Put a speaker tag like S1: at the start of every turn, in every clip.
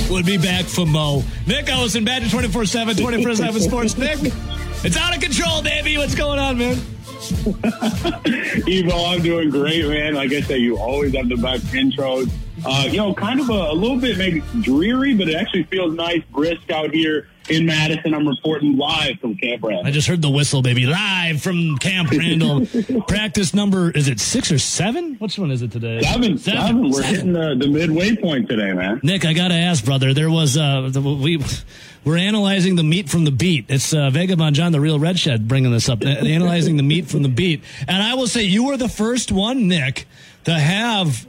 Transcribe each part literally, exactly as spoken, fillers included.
S1: We'll be back for Mo. Nick Ellison, Badger twenty-four seven, twenty-four seven Sports. Nick, it's out of control, baby. What's going on, man?
S2: Evo, I'm doing great, man. Like I say, you always have the best intros. Uh, you know, kind of a, a little bit maybe dreary, but it actually feels nice, brisk out here in Madison. I'm reporting live from Camp Randall.
S1: I just heard the whistle, baby. Live from Camp Randall. Practice number, is it six or seven? Which one is it today?
S2: Seven. Seven. seven. We're seven. hitting the, the midway point today, man.
S1: Nick, I got to ask, brother. There was, uh, the, we, we're analyzing the meat from the beat. It's uh, Vagabond John, the real Red Shed, bringing this up. Analyzing the meat from the beat. And I will say, you were the first one, Nick, to have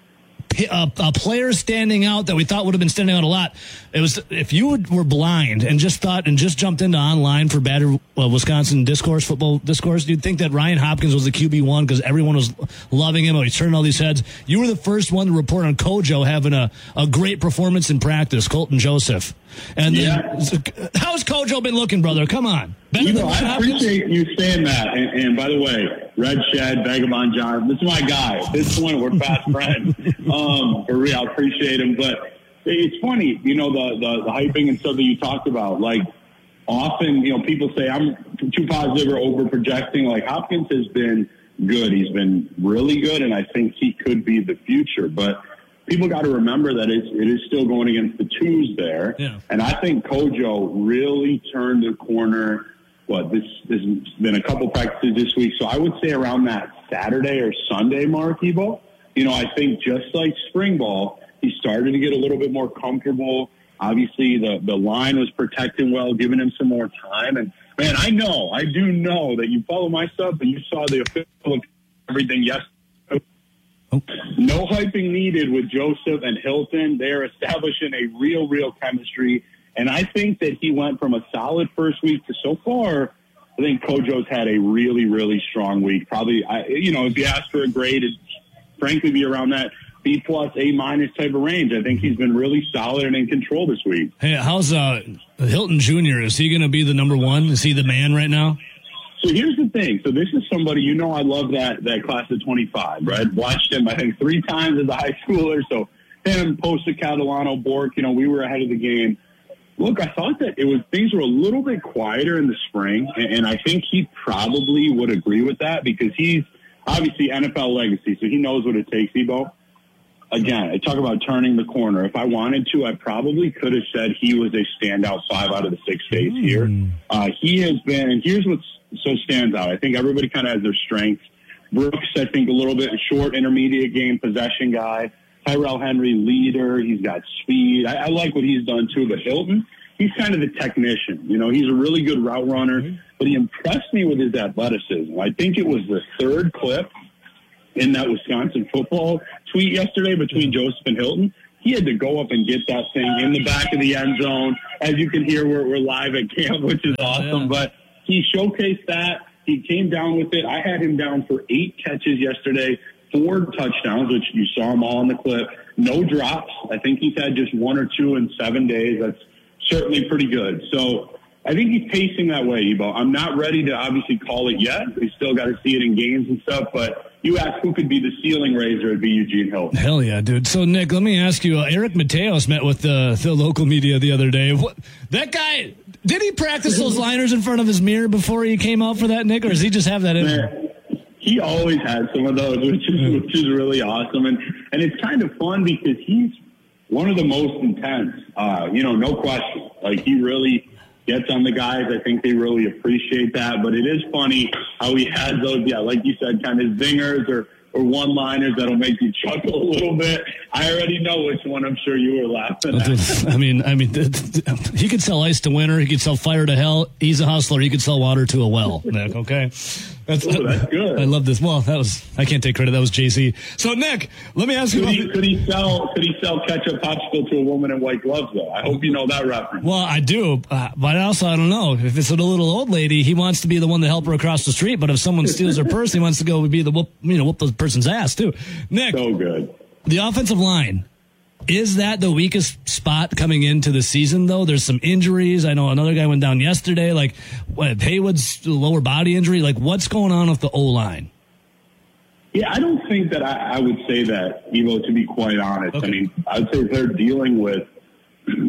S1: A, a player standing out that we thought would have been standing out a lot. It was if you would, were blind and just thought and just jumped into online for Badger uh, Wisconsin discourse, football discourse, you'd think that Ryan Hopkins was the Q B one because everyone was loving him. He's turning all these heads. You were the first one to report on Kojo having a, a great performance in practice, Colton Joseph. And
S2: yeah.
S1: then, how's Kojo been looking, brother? Come on. Better
S2: you know, I
S1: Hopkins?
S2: appreciate you saying that. And, and by the way, Red Shed, Vagabond John, this is my guy. At this point, we're fast friends. Um, for real, I appreciate him. But it's funny, you know, the, the, the hyping and stuff that you talked about. Like, often, you know, people say I'm too positive or over projecting. Like, Hopkins has been good. He's been really good, and I think he could be the future. But people got to remember that it's, it is still going against the twos there.
S1: Yeah.
S2: And I think Kojo really turned the corner. What, this, this has been a couple practices this week. So I would say around that Saturday or Sunday mark, Evo. You know, I think just like spring ball, he started to get a little bit more comfortable. Obviously, the, the line was protecting well, giving him some more time. And, man, I know, I do know that you follow my stuff and you saw the official everything yesterday. Oh. No hyping needed with Joseph and Hilton. They're establishing a real, real chemistry. And I think that he went from a solid first week to so far, I think Kojo's had a really, really strong week. Probably, I, you know, if you ask for a grade, it'd frankly be around that B plus, A minus type of range. I think he's been really solid and in control this week.
S1: Hey, how's uh, Hilton Junior? Is he going to be the number one? Is he the man right now?
S2: So here's the thing. So this is somebody, you know, I love that, that class of twenty-five, right? Watched him, I think, three times as a high schooler. So him, Posta, Catalano, Bork, you know, we were ahead of the game. Look, I thought that it was things were a little bit quieter in the spring, and, and I think he probably would agree with that because he's obviously N F L legacy, so he knows what it takes, Ebo. Again, I talk about turning the corner. If I wanted to, I probably could have said he was a standout five out of the six days here. Uh, he has been, and here's what so stands out. I think everybody kind of has their strengths. Brooks, I think, a little bit short, intermediate game, possession guy. Tyrell Henry, leader. He's got speed. I, I like what he's done, too. But Hilton, he's kind of the technician. You know, he's a really good route runner. Mm-hmm. But he impressed me with his athleticism. I think it was the third clip in that Wisconsin football tweet yesterday between Joseph and Hilton. He had to go up and get that thing in the back of the end zone. As you can hear, we're, we're live at camp, which is awesome. Yeah. But he showcased that. He came down with it. I had him down for eight catches yesterday. Four touchdowns, which you saw them all in the clip. No drops. I think he's had just one or two in seven days. That's certainly pretty good. So I think he's pacing that way, Ebo. I'm not ready to obviously call it yet. We still got to see it in games and stuff. But you ask who could be the ceiling raiser, it'd be Eugene Hilton.
S1: Hell yeah, dude. So, Nick, let me ask you. Uh, Eric Mateos met with the, the local media the other day. What, that guy, did he practice those liners in front of his mirror before he came out for that, Nick? Or does he just have that in there?
S2: He always has some of those, which is which is really awesome, and and it's kind of fun because he's one of the most intense. Uh, you know, no question. Like he really gets on the guys. I think they really appreciate that. But it is funny how he has those, yeah, like you said, kind of zingers or or one-liners that'll make you chuckle a little bit. I already know which one. I'm sure you were laughing at.
S1: I mean, I mean, he could sell ice to winter. He could sell fire to hell. He's a hustler. He could sell water to a well, Nick, okay?
S2: That's, Ooh, that's good.
S1: I love this. Well, that was, I can't take credit. That was J C. So, Nick, let me ask you.
S2: Could
S1: about
S2: he, could he sell, could he sell ketchup popsicle to a woman in white gloves, though? I hope you know that reference.
S1: Well, I do, uh, but also, I don't know. If it's a little old lady, he wants to be the one to help her across the street, but if someone steals her purse, he wants to go be the whoop, you know, whoop the person's ass, too. Nick.
S2: So good.
S1: The offensive line. Is that the weakest spot coming into the season, though? There's some injuries. I know another guy went down yesterday. Like, what, Haywood's lower body injury. Like, what's going on with the O-line?
S2: Yeah, I don't think that I, I would say that, Evo, to be quite honest.
S1: Okay.
S2: I mean, I would say they're dealing with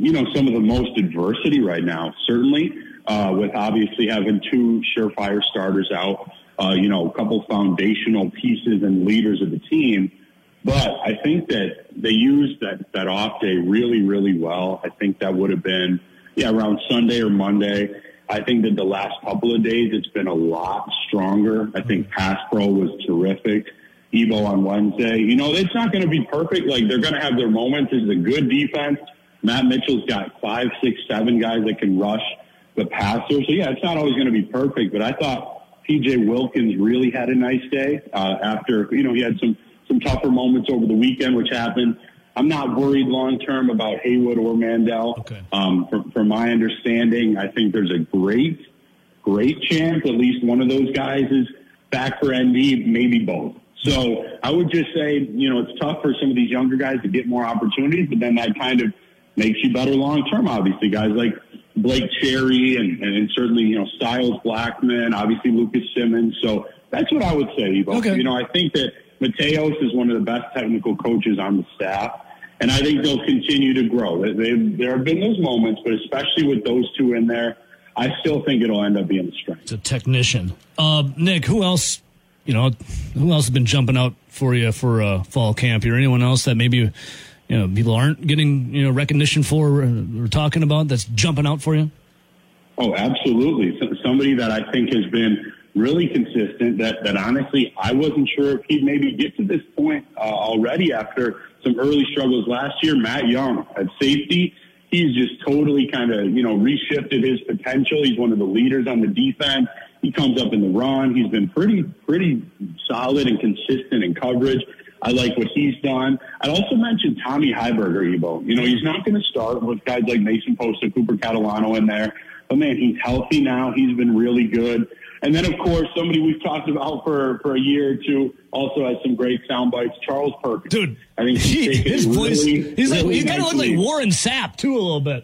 S2: you know, some of the most adversity right now, certainly, uh, with obviously having two surefire starters out, uh, you know, a couple foundational pieces and leaders of the team. But I think that they used that, that off day really, really well. I think that would have been, yeah, around Sunday or Monday. I think that the last couple of days, it's been a lot stronger. I think pass pro was terrific. Evo on Wednesday. You know, it's not going to be perfect. Like, they're going to have their moments. This is a good defense. Matt Mitchell's got five, six, seven guys that can rush the passer. So, yeah, it's not always going to be perfect. But I thought P J Wilkins really had a nice day uh, after, you know, he had some, some tougher moments over the weekend, which happened. I'm not worried long-term about Haywood or Mandel.
S1: Okay.
S2: Um, from, from my understanding, I think there's a great, great chance at least one of those guys is back for N D, maybe both. So I would just say, you know, it's tough for some of these younger guys to get more opportunities, but then that kind of makes you better long-term, obviously. Guys like Blake Cherry and, and certainly, you know, Styles Blackman, obviously Lucas Simmons. So that's what I would say, Evo.
S1: Okay.
S2: You know, I think that Mateos is one of the best technical coaches on the staff, and I think they'll continue to grow. They, they, there have been those moments, but especially with those two in there, I still think it'll end up being a strength.
S1: It's a technician. Uh, Nick, who else, you know, who else has been jumping out for you for uh, fall camp here? Anyone else that maybe, you know, people aren't getting, you know, recognition for or, or talking about that's jumping out for you?
S2: Oh, absolutely. So, somebody that I think has been really consistent that, that honestly, I wasn't sure if he'd maybe get to this point uh, already after some early struggles last year. Matt Young at safety, he's just totally kind of, you know, reshifted his potential. He's one of the leaders on the defense. He comes up in the run. He's been pretty, pretty solid and consistent in coverage. I like what he's done. I'd also mention Tommy Heiberger, Evo. You know, he's not going to start with guys like Mason Posta, Cooper Catalano in there. But, man, he's healthy now. He's been really good. And then, of course, somebody we've talked about for, for a year or two also has some great sound bites, Charles Perkins.
S1: Dude,
S2: I think
S1: he, his voice,
S2: really,
S1: he's like,
S2: really
S1: he kind of looks like Warren Sapp, too, a little bit.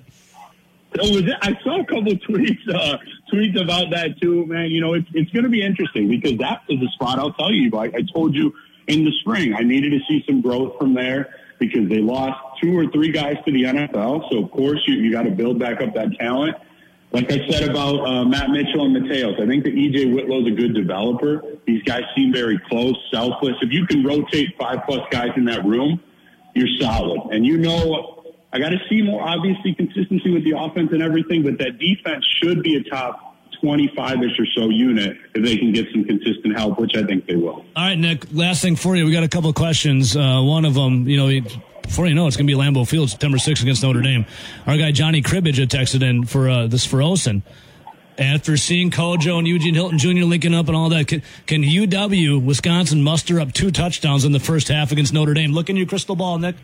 S2: So was it, I saw a couple of tweets, uh, tweets about that, too, man. You know, it's, it's going to be interesting because that is a spot, I'll tell you, I, I told you in the spring, I needed to see some growth from there because they lost two or three guys to the N F L. So, of course, you, you got to build back up that talent. Like I said about uh, Matt Mitchell and Mateos, I think that E J Whitlow's a good developer. These guys seem very close, selfless. If you can rotate five-plus guys in that room, you're solid. And you know, I got to see more, obviously, consistency with the offense and everything, but that defense should be a top twenty-five-ish or so unit if they can get some consistent help, which I think they will.
S1: All right, Nick, last thing for you. We got a couple of questions. Uh, one of them, you know, he, before you know, it's going to be Lambeau Field September sixth against Notre Dame. Our guy Johnny Cribbage had texted in for uh, this for Osen. After seeing Kojo and Eugene Hilton Junior linking up and all that, can, can U W, Wisconsin, muster up two touchdowns in the first half against Notre Dame? Look in your crystal ball, Nick.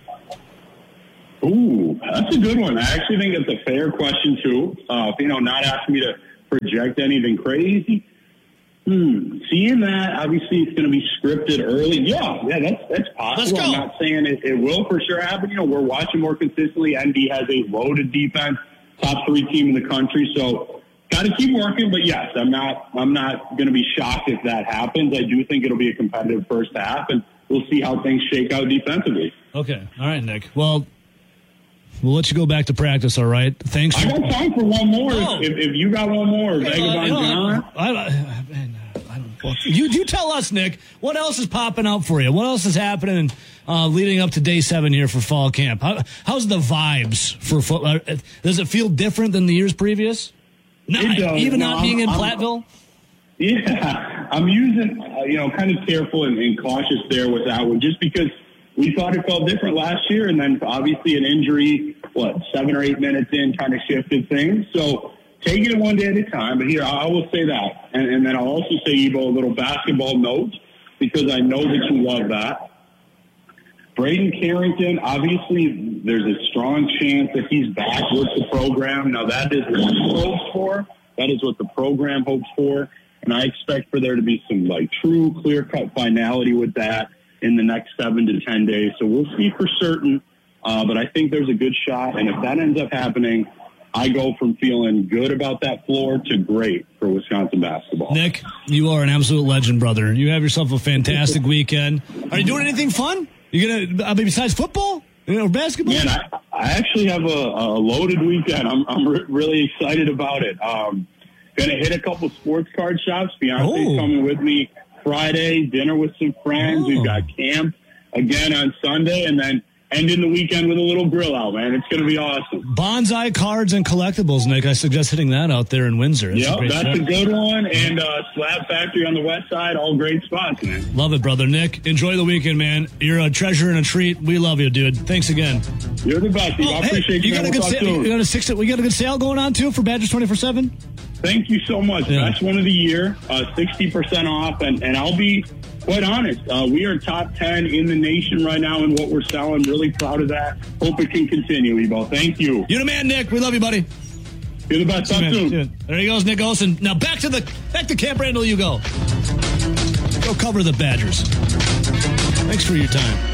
S2: Ooh, that's a good one. I actually think it's a fair question, too. Uh, you know, not asking me to project anything crazy. Hmm. Seeing that, obviously, it's going to be scripted early. Yeah, yeah, that's that's possible. I'm not saying it, it will for sure happen. You know, we're watching more consistently. N D has a loaded defense, top three team in the country. So, got to keep working. But yes, I'm not. I'm not going to be shocked if that happens. I do think it'll be a competitive first half, and we'll see how things shake out defensively.
S1: Okay. All right, Nick. Well, we'll let you go back to practice, all right? Thanks.
S2: For- I got time for one more.
S1: No.
S2: If, if you got one more,
S1: yeah,
S2: Vagabond
S1: you know,
S2: John.
S1: I, I, man, I don't, well, you, you tell us, Nick, what else is popping out for you? What else is happening uh, leading up to day seven here for fall camp? How, how's the vibes for football? Does it feel different than the years previous? Not, even no, not being I'm, in Platteville?
S2: Yeah, I'm using, uh, you know, kind of careful and, and cautious there with that one just because we thought it felt different last year, and then obviously an injury, what, seven or eight minutes in kind of shifted things. So taking it one day at a time. But here, I will say that. And, and then I'll also say, Evo, a little basketball note, because I know that you love that. Braden Carrington, obviously, there's a strong chance that he's back with the program. Now, that is what he hopes for. That is what the program hopes for. And I expect for there to be some, like, true, clear-cut finality with that in the next seven to ten days. So we'll see for certain, uh, but I think there's a good shot. And if that ends up happening, I go from feeling good about that floor to great for Wisconsin basketball.
S1: Nick, you are an absolute legend, brother. You have yourself a fantastic weekend. Are you doing anything fun? You gonna, I mean, besides football? You know, basketball?
S2: Man, I, I actually have a, a loaded weekend. I'm I'm re- really excited about it. Um, gonna hit a couple sports card shops. Beyonce's
S1: Oh.
S2: coming with me Friday. Dinner with some friends.
S1: Oh.
S2: We've got camp again on Sunday, and then ending the weekend with a little grill out. Man, it's gonna be awesome.
S1: Bonsai Cards and Collectibles, Nick. I suggest hitting that out there in Windsor. That's a
S2: Yep,
S1: great
S2: that's
S1: shop.
S2: a good one. And uh, Slab Factory on the west side, all great spots, man.
S1: Love it, brother. Nick, enjoy the weekend, man. You're a treasure and a treat. We love you, dude. Thanks again.
S2: You're the best. Steve.
S1: Oh,
S2: I
S1: hey,
S2: appreciate you.
S1: you got
S2: man.
S1: a
S2: We'll
S1: good
S2: talk
S1: sale.
S2: soon.
S1: You got a six. We got a good sale going on too for Badgers twenty-four seven.
S2: Thank you so much.
S1: Yeah.
S2: Best one of the year, uh, sixty percent off. And, and I'll be quite honest, uh, we are top ten in the nation right now in what we're selling. Really proud of that. Hope it can continue, Ebo. Thank you.
S1: You're the man, Nick. We love you, buddy.
S2: You're the best. Talk
S1: Man,
S2: soon.
S1: dude. There he goes, Nick Olson. Now back to the back to Camp Randall. You go. Go cover the Badgers. Thanks for your time.